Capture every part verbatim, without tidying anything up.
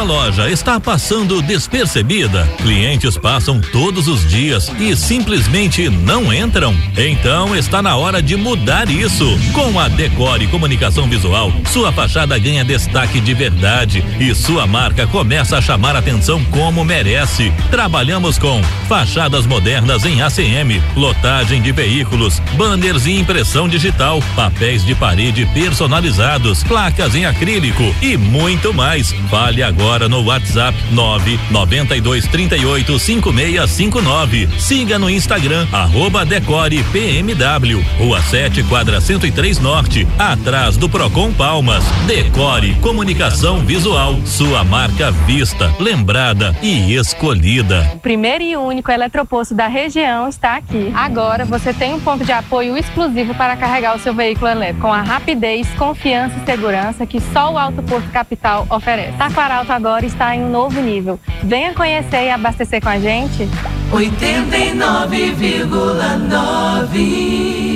loja está passando despercebida? Clientes passam todos os dias e simplesmente não entram? Então está na hora de mudar isso. Com a Decore Comunicação Visual, sua fachada ganha destaque de verdade e sua marca começa a chamar atenção como merece. Trabalhamos com fachadas modernas em A C M, lotagem de veículos, banners e impressão digital, papéis de parede personalizados, placas em acrílico e muito mais. Fale agora no WhatsApp nove nove dois três oito cinco seis cinco nove. Siga no Instagram arroba Decore P M W, Rua sete, quadra cento e três Norte, atrás do Procon Palmas. Decore Comunicação Visual, sua marca vista, lembrada e escolhida. O primeiro e único eletroposto da região está aqui. Agora você tem um ponto de apoio exclusivo para carregar o seu veículo elétrico, com a rapidez, confiança e segurança que só o Alto Posto Capital oferece. Taquaralto agora está em um novo nível. Venha conhecer e abastecer com a gente. oitenta e nove vírgula nove.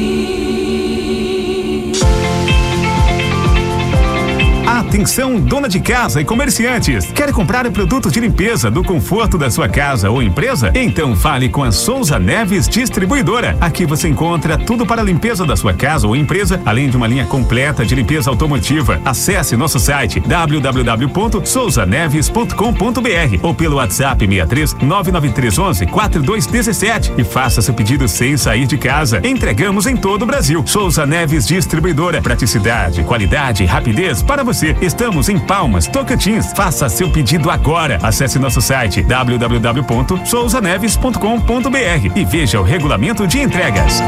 Atenção, dona de casa e comerciantes. Quer comprar produtos de limpeza do conforto da sua casa ou empresa? Então fale com a Souza Neves Distribuidora. Aqui você encontra tudo para a limpeza da sua casa ou empresa, além de uma linha completa de limpeza automotiva. Acesse nosso site w w w ponto souza neves ponto com ponto b r ou pelo WhatsApp seis três nove nove três um um quatro dois um sete e faça seu pedido sem sair de casa. Entregamos em todo o Brasil. Souza Neves Distribuidora. Praticidade, qualidade e rapidez para você. Estamos em Palmas, Tocantins. Faça seu pedido agora. Acesse nosso site w w w ponto souza neves ponto com ponto b r e veja o regulamento de entregas.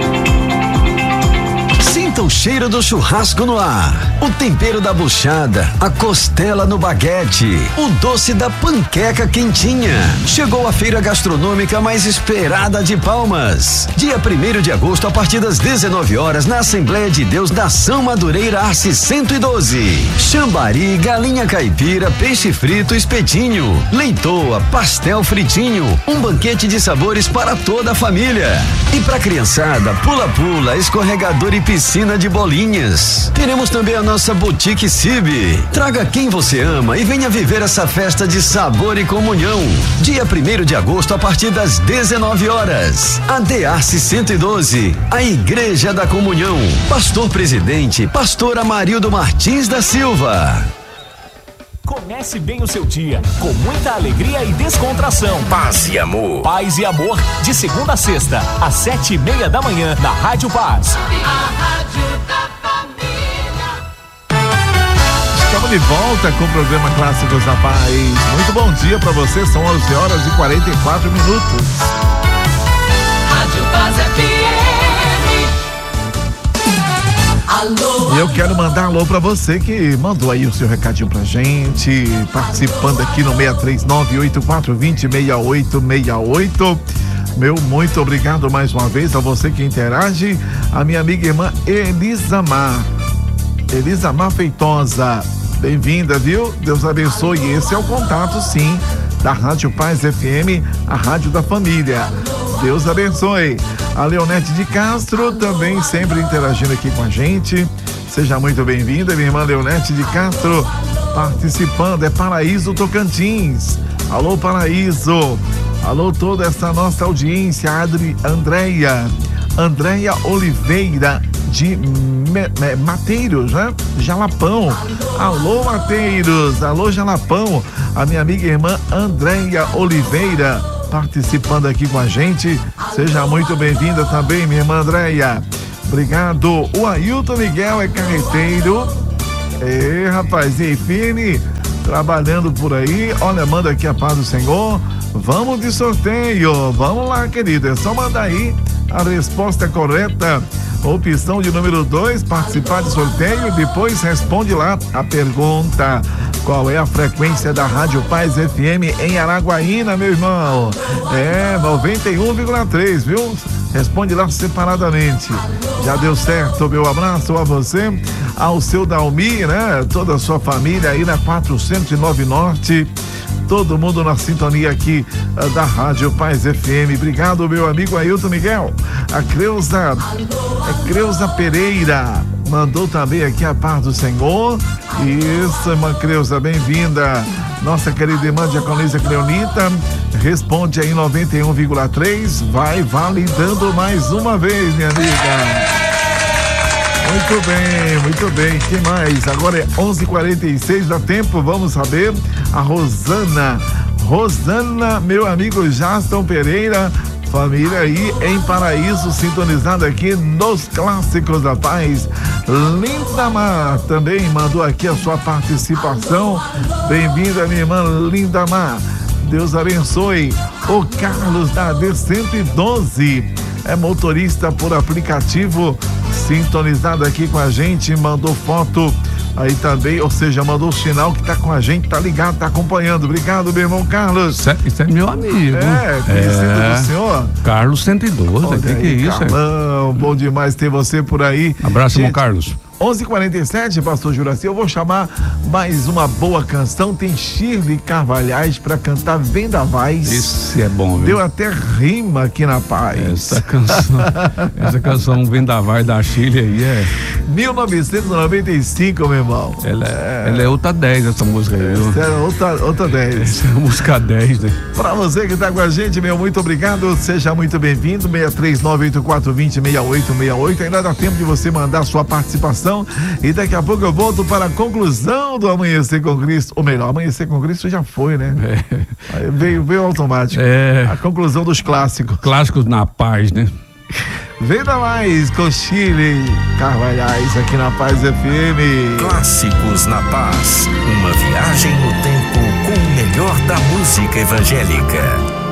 Sinta o cheiro do churrasco no ar, o tempero da buchada, a costela no baguete, o doce da panqueca quentinha. Chegou a feira gastronômica mais esperada de Palmas. Dia primeiro de agosto, a partir das dezenove horas, na Assembleia de Deus da São Madureira, Arce cento e doze. Chambari, galinha caipira, peixe frito, espetinho, leitoa, pastel fritinho, um banquete de sabores para toda a família. E pra criançada, pula-pula, escorregador e piscina de bolinhas. Teremos também a nossa Boutique Cibe. Traga quem você ama e venha viver essa festa de sabor e comunhão. Dia primeiro de agosto, a partir das dezenove horas. A D Arce cento e doze, a Igreja da Comunhão. Pastor Presidente, Pastor Amarildo Martins da Silva. Comece bem o seu dia, com muita alegria e descontração. Paz e amor. Paz e amor, de segunda a sexta, às sete e meia da manhã, na Rádio Paz. A Rádio da Família. Estamos de volta com o programa Clássicos da Paz. Muito bom dia para você, são onze horas e quarenta e quatro minutos. Rádio Paz F M. Alô, E eu quero mandar alô pra você que mandou aí o seu recadinho pra gente, participando aqui no seis três nove oito quatro dois zero seis oito seis oito. Meu muito obrigado mais uma vez a você que interage, a minha amiga e irmã Elisamar. Elisamar Feitosa, bem-vinda, viu? Deus abençoe. Esse é o contato, sim, da Rádio Paz F M, a rádio da família. Deus abençoe. A Leonete de Castro também sempre interagindo aqui com a gente. Seja muito bem-vinda, minha irmã Leonete de Castro, participando. É Paraíso Tocantins. Alô, Paraíso. Alô, toda essa nossa audiência. Adri, Andréia. Andréia Oliveira de Me, Me, Mateiros, né? Jalapão. Alô, Mateiros. Alô, Jalapão. A minha amiga e irmã Andréia Oliveira participando aqui com a gente. Seja muito bem-vinda também, minha irmã Andréia. Obrigado. O Ailton Miguel é carreteiro. É, rapaz, e firme, trabalhando por aí. Olha, manda aqui a paz do Senhor. Vamos de sorteio. Vamos lá, querido. É só mandar aí a resposta correta. Opção de número dois, participar de sorteio. Depois responde lá a pergunta: qual é a frequência da Rádio Paz F M em Araguaína, meu irmão? É noventa e um vírgula três, viu? Responde lá separadamente. Já deu certo, meu abraço a você, ao seu Dalmi, né? Toda a sua família aí na quatrocentos e nove Norte. Todo mundo na sintonia aqui uh, da Rádio Paz F M. Obrigado, meu amigo Ailton Miguel. A Creuza, a Creuza Pereira mandou também aqui a paz do Senhor. Isso, irmã Creuza, bem-vinda. Nossa querida irmã Diaconisa Cleonita responde aí noventa e um vírgula três. Vai validando mais uma vez, minha amiga. Muito bem, muito bem. Que mais? Agora é onze e quarenta e seis, dá tempo, vamos saber. A Rosana. Rosana, meu amigo Jaston Pereira. Família aí em Paraíso, sintonizada aqui nos Clássicos da Paz. Lindamar também mandou aqui a sua participação. Bem-vinda, minha irmã Lindamar. Deus abençoe. O Carlos da D cento e doze é motorista por aplicativo, sintonizado aqui com a gente, mandou foto aí também, ou seja, mandou o sinal que tá com a gente, tá ligado, tá acompanhando. Obrigado, meu irmão Carlos. Isso é, isso é meu amigo. É, conhecido é. do senhor. Carlos cento e doze, o que, que é isso? Carlão, bom demais ter você por aí. Abraço, irmão Carlos. onze e quarenta e sete, pastor Juraci, eu vou chamar mais uma boa canção. Tem Shirley Carvalhais para cantar Vendavais. Esse é bom, viu? Deu até rima aqui na Paz. Essa canção, essa canção Vendavais da Shirley aí é mil novecentos e noventa e cinco, meu irmão. Ela é, ela é outra dez, essa música aí, viu? Essa é outra, outra dez. Essa é a música dez, né? Pra você que tá com a gente, meu, muito obrigado. Seja muito bem-vindo. seis três nove oito quatro dois zero seis oito seis oito. Ainda dá tempo de você mandar a sua participação. E daqui a pouco eu volto para a conclusão do Amanhecer com Cristo. Ou melhor, Amanhecer com Cristo já foi, né? É. Aí veio, veio automático. É. A conclusão dos clássicos. Clássicos na Paz, né? Venda mais com Shirley Carvalhais aqui na Paz F M. Clássicos na Paz. Uma viagem no tempo com o melhor da música evangélica.